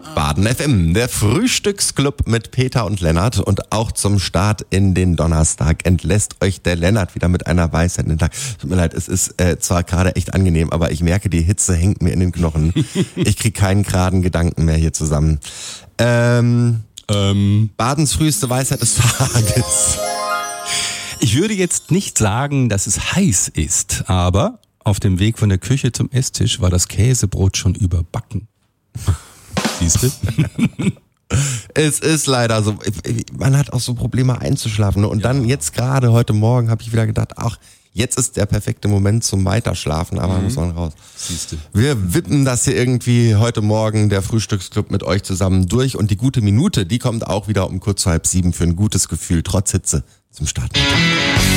Baden FM, der Frühstücksclub mit Peter und Lennart. Und auch zum Start in den Donnerstag entlässt euch der Lennart wieder mit einer Weisheit in den Tag. Tut mir leid, es ist zwar gerade echt angenehm, aber ich merke, die Hitze hängt mir in den Knochen. Ich kriege keinen geraden Gedanken mehr hier zusammen. Badens früheste Weisheit des Tages. Ich würde jetzt nicht sagen, dass es heiß ist, aber auf dem Weg von der Küche zum Esstisch war das Käsebrot schon überbacken. Siehst du? Es ist leider so. Man hat auch so Probleme einzuschlafen. Und dann jetzt gerade heute Morgen habe ich wieder gedacht, ach, jetzt ist der perfekte Moment zum Weiterschlafen, aber muss man raus. Siehst du. Wir wippen das hier irgendwie heute Morgen, der Frühstücksclub mit euch zusammen durch. Und die gute Minute, die kommt auch wieder um kurz vor 6:30 für ein gutes Gefühl, trotz Hitze, zum Start.